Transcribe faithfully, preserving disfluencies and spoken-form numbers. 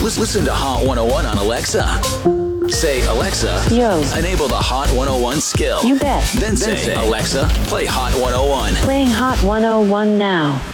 Lis- Listen to Hot one oh one on Alexa. Say, Alexa, Yo. enable the Hot one oh one skill. You bet. Then say, Alexa, play Hot one oh one. Playing Hot one oh one now.